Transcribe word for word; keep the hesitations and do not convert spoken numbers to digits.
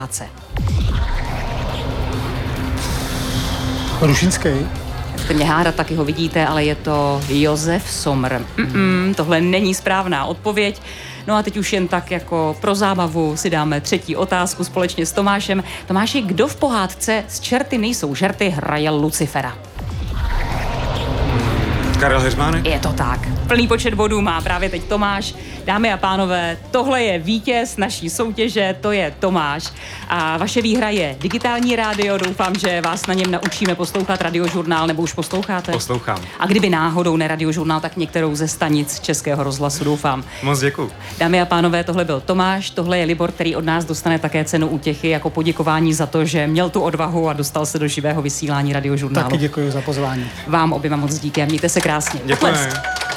Rušinský. Chcete mě hádat, taky ho vidíte, ale je to Josef Somr. Mm-mm, tohle není správná odpověď. No a teď už jen tak jako pro zábavu si dáme třetí otázku společně s Tomášem. Tomáši, kdo v pohádce Z čerty nejsou žerty hraje Lucifera? Karel Heřmánek? Je to tak. Plný počet bodů má právě teď Tomáš. Dámy a pánové, tohle je vítěz naší soutěže, to je Tomáš. A vaše výhra je digitální rádio. Doufám, že vás na něm naučíme poslouchat radiožurnál, nebo už posloucháte? Poslouchám. A kdyby náhodou ne radiožurnál, tak některou ze stanic Českého rozhlasu, doufám. Moc děkuju. Dámy a pánové, tohle byl Tomáš, tohle je Libor, který od nás dostane také cenu útěchy jako poděkování za to, že měl tu odvahu a dostal se do živého vysílání radiožurnálu. Taky děkuji za pozvání. Vám oběma moc díky a mějte se krásně. Děkujeme.